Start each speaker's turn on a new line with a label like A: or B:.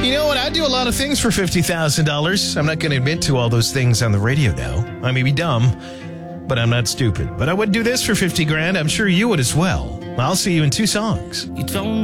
A: You know what? I do a lot of things for $50,000. I'm not going to admit to all those things on the radio, though. I may be dumb, but I'm not stupid. But I would do this for 50 grand. I'm sure you would as well. I'll see you in 2 songs.
B: You don't